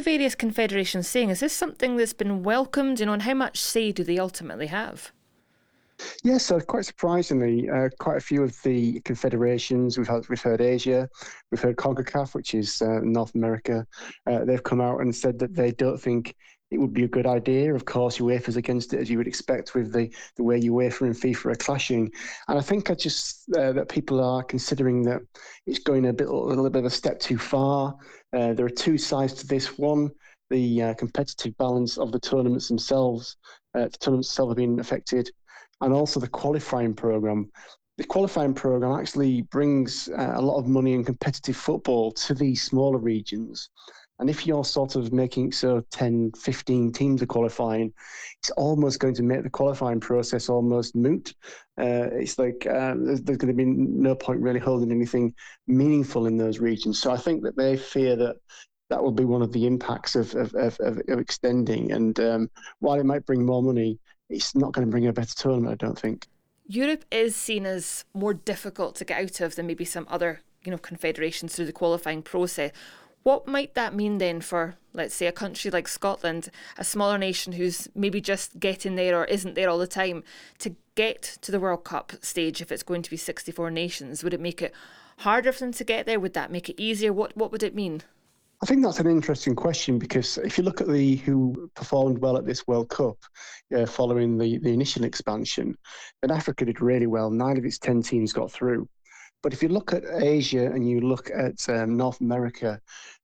the various confederations saying? Is this something that's been welcomed, and how much say do they ultimately have? Yes, so quite surprisingly, quite a few of the confederations, we've heard Asia, we've heard CONCACAF, which is North America, they've come out and said that they don't think it would be a good idea. Of course, UEFA's against it, as you would expect, with the way UEFA and FIFA are clashing. And I think that people are considering that it's going a little bit of a step too far. There are two sides to this. One, the competitive balance of the tournaments themselves. The tournaments themselves have been affected, and also the qualifying programme. The qualifying programme actually brings a lot of money in competitive football to these smaller regions. And if you're sort of making 10, 15 teams are qualifying, it's almost going to make the qualifying process almost moot. It's like there's going to be no point really holding anything meaningful in those regions. So I think that they fear that will be one of the impacts of extending. And while it might bring more money, it's not going to bring a better tournament, I don't think. Europe is seen as more difficult to get out of than maybe some other, confederations through the qualifying process. What might that mean then for, let's say, a country like Scotland, a smaller nation who's maybe just getting there or isn't there all the time, to get to the World Cup stage if it's going to be 64 nations? Would it make it harder for them to get there? Would that make it easier? What would it mean? I think that's an interesting question, because if you look at who performed well at this World Cup following the initial expansion, then Africa did really well. 9 of its 10 teams got through. But if you look at Asia and you look at North America,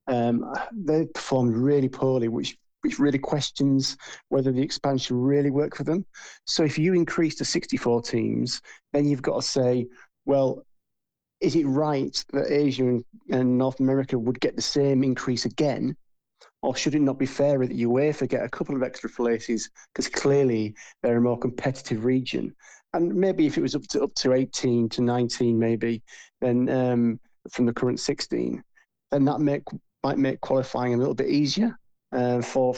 they performed really poorly, which really questions whether the expansion really worked for them. So if you increase to 64 teams, then you've got to say, well, is it right that Asia and North America would get the same increase again? Or should it not be fairer that UEFA get a couple of extra places, because clearly they're a more competitive region? And maybe if it was up to 18 to 19, maybe, then from the current 16, then that might make qualifying a little bit easier for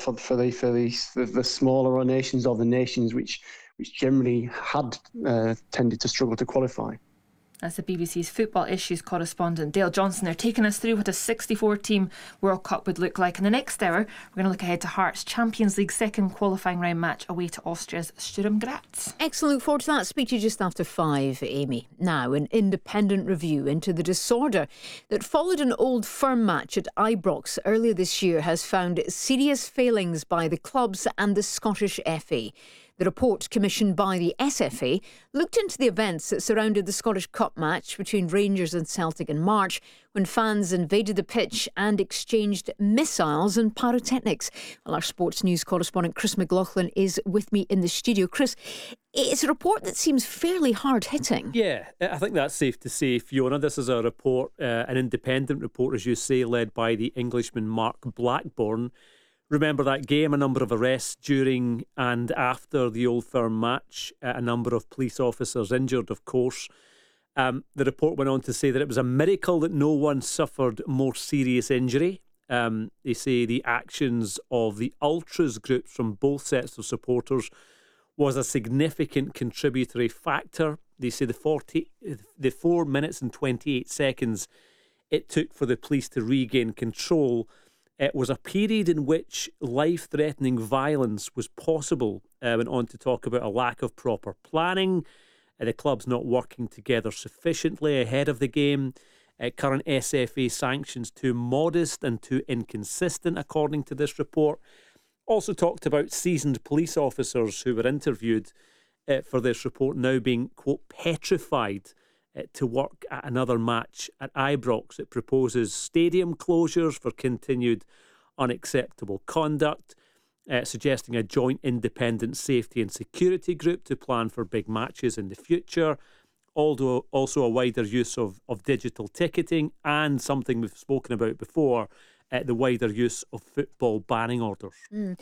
the smaller nations, or the nations which generally had tended to struggle to qualify. That's the BBC's football issues correspondent Dale Johnson there, taking us through what a 64-team World Cup would look like. In the next hour, we're going to look ahead to Hearts' Champions League second qualifying round match away to Austria's Sturm Graz. Excellent, look forward to that. Speak to you just after 5, Amy. Now, an independent review into the disorder that followed an Old Firm match at Ibrox earlier this year has found serious failings by the clubs and the Scottish FA. The report, commissioned by the SFA, looked into the events that surrounded the Scottish Cup match between Rangers and Celtic in March, when fans invaded the pitch and exchanged missiles and pyrotechnics. Well, our sports news correspondent Chris McLaughlin is with me in the studio. Chris, it's a report that seems fairly hard-hitting. Yeah, I think that's safe to say, Fiona. This is a report, an independent report, as you say, led by the Englishman Mark Blackburn. Remember that game, a number of arrests during and after the Old Firm match, a number of police officers injured, of course. The report went on to say that it was a miracle that no one suffered more serious injury. They say the actions of the ultras groups from both sets of supporters was a significant contributory factor. They say the 4 minutes and 28 seconds it took for the police to regain control, it was a period in which life-threatening violence was possible. Went on to talk about a lack of proper planning, the clubs not working together sufficiently ahead of the game, current SFA sanctions too modest and too inconsistent, according to this report. Also talked about seasoned police officers who were interviewed for this report now being, quote, petrified to work at another match at Ibrox. It proposes stadium closures for continued unacceptable conduct, suggesting a joint independent safety and security group to plan for big matches in the future. Also a wider use of digital ticketing, and something we've spoken about before, the wider use of football banning orders.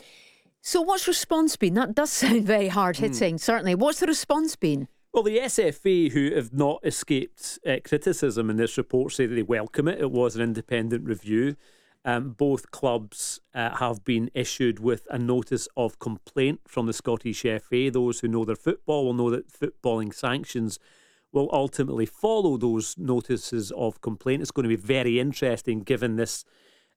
So what's response been? That does sound very hard-hitting, certainly. What's the response been? Well, the SFA, who have not escaped criticism in this report, say that they welcome it. It was an independent review. Both clubs have been issued with a notice of complaint from the Scottish FA. Those who know their football will know that footballing sanctions will ultimately follow those notices of complaint. It's going to be very interesting, given this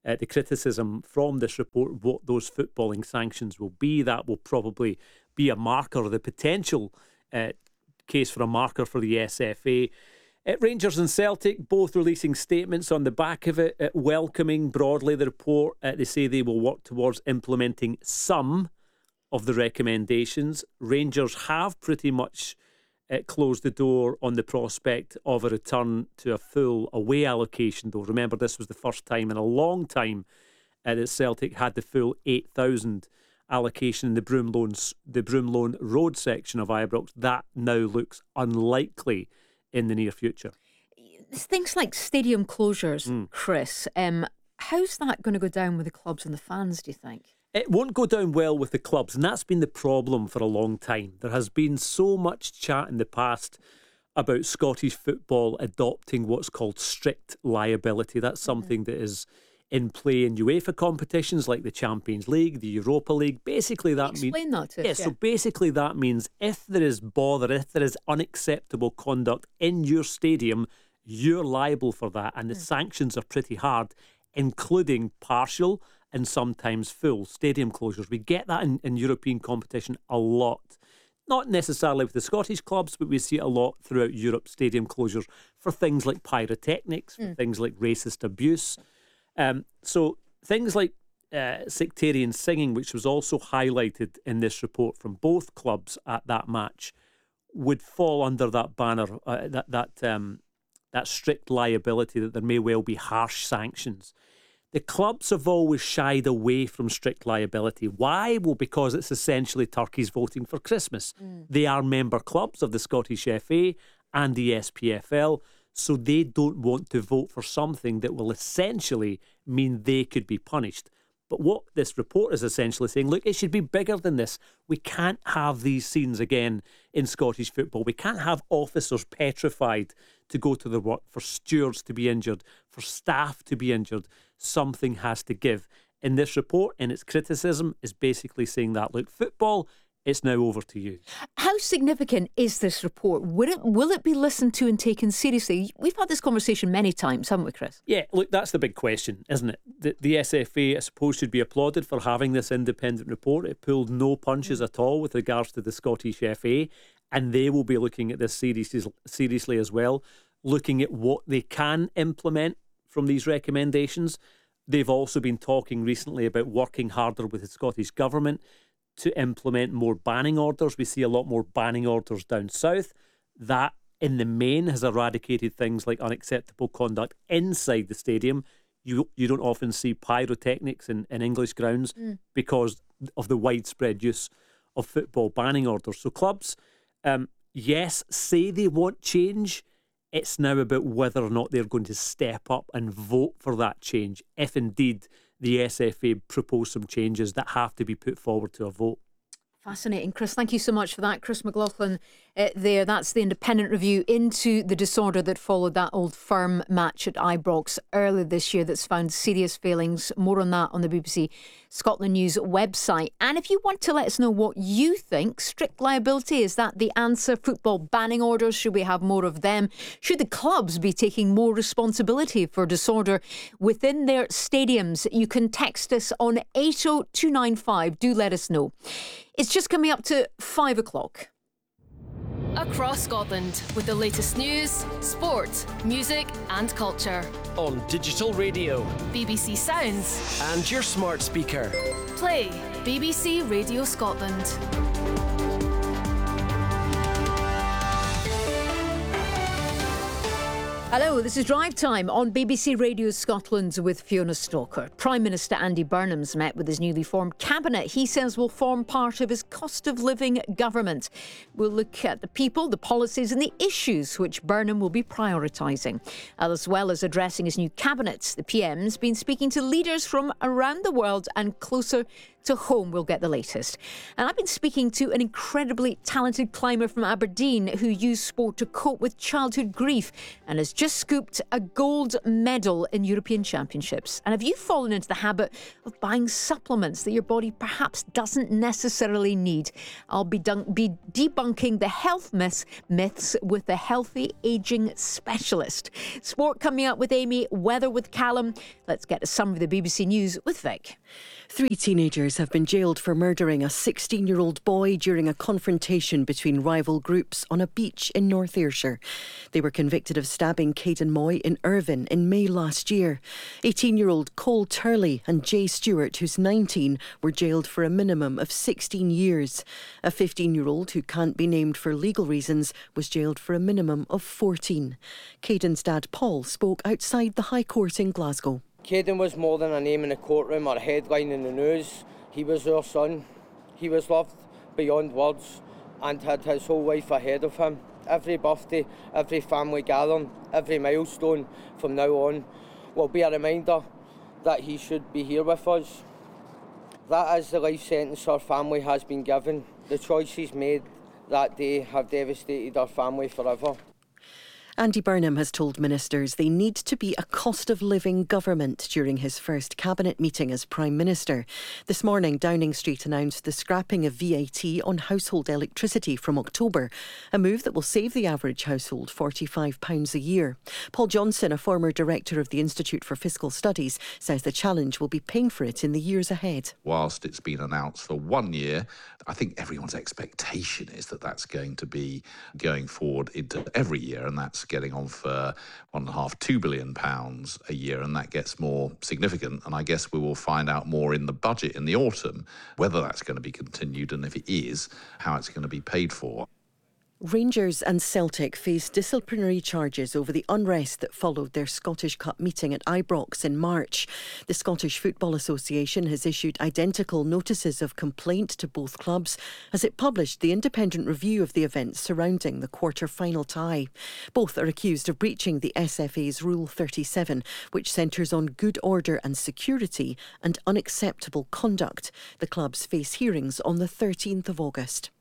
the criticism from this report, what those footballing sanctions will be. That will probably be a marker, the potential case for a marker for the SFA. Rangers and Celtic both releasing statements on the back of it, welcoming broadly the report. They say they will work towards implementing some of the recommendations. Rangers have pretty much closed the door on the prospect of a return to a full away allocation, though. Remember, this was the first time in a long time that Celtic had the full 8,000 allocation in the Broomloan Road section of Ibrox. That now looks unlikely in the near future. Things like stadium closures, Chris, how's that going to go down with the clubs and the fans, do you think? It won't go down well with the clubs, and that's been the problem for a long time. There has been so much chat in the past about Scottish football adopting what's called strict liability. That's something that is in play in UEFA competitions like the Champions League, the Europa League. Basically, that means... Explain that to us. So basically that means if there is bother, if there is unacceptable conduct in your stadium, you're liable for that, and the sanctions are pretty hard, including partial and sometimes full stadium closures. We get that in European competition a lot. Not necessarily with the Scottish clubs, but we see it a lot throughout Europe, stadium closures for things like pyrotechnics, for things like racist abuse. So things like sectarian singing, which was also highlighted in this report from both clubs at that match, would fall under that banner, that strict liability, that there may well be harsh sanctions. The clubs have always shied away from strict liability. Why? Well, because it's essentially turkeys voting for Christmas. They are member clubs of the Scottish FA and the SPFL, so they don't want to vote for something that will essentially mean they could be punished. But what this report is essentially saying, look, it should be bigger than this. We can't have these scenes again in Scottish football. We can't have officers petrified to go to their work, for stewards to be injured, for staff to be injured. Something has to give. In this report, in its criticism, is basically saying that, look, football, it's now over to you. How significant is this report? Will it be listened to and taken seriously? We've had this conversation many times, haven't we, Chris? Yeah, look, that's the big question, isn't it? The SFA, I suppose, should be applauded for having this independent report. It pulled no punches at all with regards to the Scottish FA, and they will be looking at this seriously as well, looking at what they can implement from these recommendations. They've also been talking recently about working harder with the Scottish Government to implement more banning orders. We see a lot more banning orders down south. That, in the main, has eradicated things like unacceptable conduct inside the stadium. You don't often see pyrotechnics in English grounds because of the widespread use of football banning orders. So clubs, yes, say they want change. It's now about whether or not they're going to step up and vote for that change, if indeed the SFA propose some changes that have to be put forward to a vote. Fascinating, Chris. Thank you so much for that. Chris McLaughlin there. That's the independent review into the disorder that followed that Old Firm match at Ibrox earlier this year that's found serious failings. More on that on the BBC Scotland News website. And if you want to let us know what you think, strict liability, is that the answer? Football banning orders, should we have more of them? Should the clubs be taking more responsibility for disorder within their stadiums? You can text us on 80295. Do let us know. It's just coming up to 5 o'clock. Across Scotland with the latest news, sport, music and culture. On digital radio, BBC Sounds and your smart speaker. Play BBC Radio Scotland. Hello, this is Drive Time on BBC Radio Scotland with Fiona Stoker. Prime Minister Andy Burnham's met with his newly formed cabinet. He says will form part of his cost of living government. We'll look at the people, the policies and the issues which Burnham will be prioritising. As well as addressing his new cabinet, the PM's been speaking to leaders from around the world and closer to home, we'll get the latest. And I've been speaking to an incredibly talented climber from Aberdeen who used sport to cope with childhood grief and has just scooped a gold medal in European Championships. And have you fallen into the habit of buying supplements that your body perhaps doesn't necessarily need? I'll be debunking the health myths with a healthy ageing specialist. Sport coming up with Amy, weather with Callum. Let's get a summary of the BBC News with Vic. 3 teenagers have been jailed for murdering a 16-year-old boy during a confrontation between rival groups on a beach in North Ayrshire. They were convicted of stabbing Caden Moy in Irvine in May last year. 18-year-old Cole Turley and Jay Stewart, who's 19, were jailed for a minimum of 16 years. A 15-year-old, who can't be named for legal reasons, was jailed for a minimum of 14. Caden's dad, Paul, spoke outside the High Court in Glasgow. Caden was more than a name in the courtroom or a headline in the news. He was our son. He was loved beyond words and had his whole life ahead of him. Every birthday, every family gathering, every milestone from now on will be a reminder that he should be here with us. That is the life sentence our family has been given. The choices made that day have devastated our family forever. Andy Burnham has told ministers they need to be a cost-of-living government during his first cabinet meeting as Prime Minister. This morning, Downing Street announced the scrapping of VAT on household electricity from October, a move that will save the average household £45 a year. Paul Johnson, a former director of the Institute for Fiscal Studies, says the challenge will be paying for it in the years ahead. Whilst it's been announced for 1 year, I think everyone's expectation is that that's going to be going forward into every year, and that's getting on for £1.5–2 billion a year, and that gets more significant. And I guess we will find out more in the budget in the autumn whether that's going to be continued, and if it is, how it's going to be paid for. Rangers and Celtic face disciplinary charges over the unrest that followed their Scottish Cup meeting at Ibrox in March. The Scottish Football Association has issued identical notices of complaint to both clubs as it published the independent review of the events surrounding the quarter-final tie. Both are accused of breaching the SFA's Rule 37, which centres on good order and security and unacceptable conduct. The clubs face hearings on the 13th of August.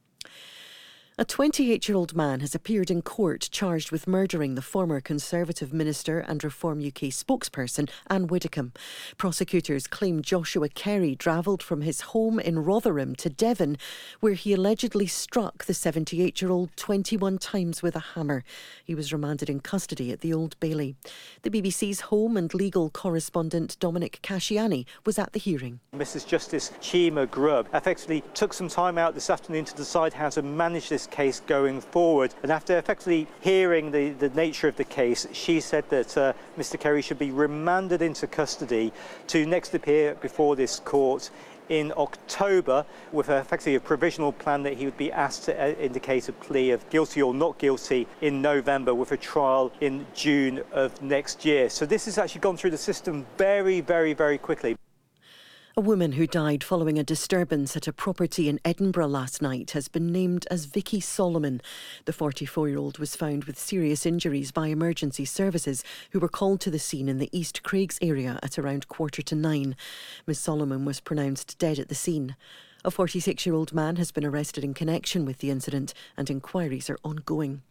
A 28-year-old man has appeared in court charged with murdering the former Conservative Minister and Reform UK spokesperson Anne Widdecombe. Prosecutors claim Joshua Kerry travelled from his home in Rotherham to Devon, where he allegedly struck the 78-year-old 21 times with a hammer. He was remanded in custody at the Old Bailey. The BBC's home and legal correspondent Dominic Casciani was at the hearing. Mrs Justice Chima Grubb effectively took some time out this afternoon to decide how to manage this case going forward, and after effectively hearing the nature of the case, she said that Mr Kerry should be remanded into custody to next appear before this court in October, with effectively a provisional plan that he would be asked to indicate a plea of guilty or not guilty in November, with a trial in June of next year. So this has actually gone through the system very, very, very quickly. A woman who died following a disturbance at a property in Edinburgh last night has been named as Vicky Solomon. The 44-year-old was found with serious injuries by emergency services, who were called to the scene in the East Craigs area at around 9:15. Ms Solomon was pronounced dead at the scene. A 46-year-old man has been arrested in connection with the incident, and inquiries are ongoing.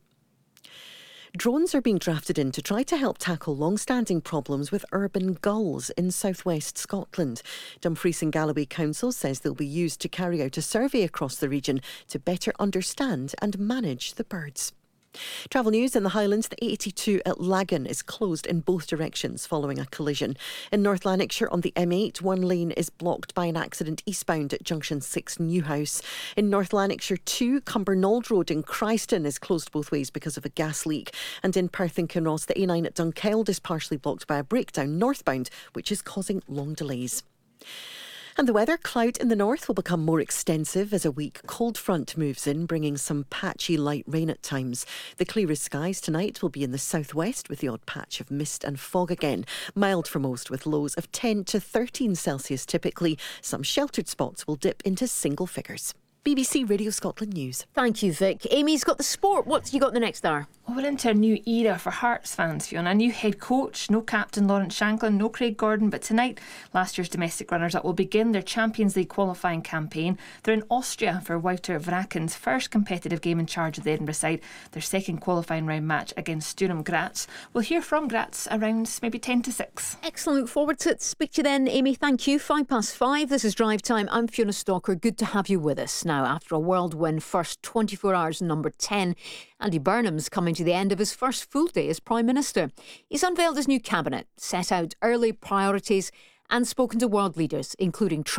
Drones are being drafted in to try to help tackle long-standing problems with urban gulls in southwest Scotland. Dumfries and Galloway Council says they'll be used to carry out a survey across the region to better understand and manage the birds. Travel news in the Highlands. The A82 at Lagan is closed in both directions following a collision. In North Lanarkshire on the M8, one lane is blocked by an accident eastbound at Junction 6 Newhouse. In North Lanarkshire 2, Cumbernauld Road in Christon is closed both ways because of a gas leak. And in Perth and Kinross, the A9 at Dunkeld is partially blocked by a breakdown northbound, which is causing long delays. And the weather, cloud in the north will become more extensive as a weak cold front moves in, bringing some patchy light rain at times. The clearest skies tonight will be in the southwest with the odd patch of mist and fog again. Mild for most with lows of 10 to 13 Celsius typically. Some sheltered spots will dip into single figures. BBC Radio Scotland News. Thank you, Vic. Amy's got the sport. What's you got in the next hour? Well, we're into a new era for Hearts fans, Fiona. A new head coach, no captain Lawrence Shanklin, no Craig Gordon. But tonight, last year's domestic runners-up will begin their Champions League qualifying campaign. They're in Austria for Wouter Vraken's first competitive game in charge of the Edinburgh side, their second qualifying round match against Sturm Graz. We'll hear from Graz around maybe 10 to 6. Excellent. Look forward to it. Speak to you then, Amy. Thank you. 5:05. This is Drive Time. I'm Fiona Stalker. Good to have you with us. Now, after a whirlwind first 24 hours, number 10, Andy Burnham's coming to the end of his first full day as Prime Minister. He's unveiled his new cabinet, set out early priorities and spoken to world leaders, including Trump.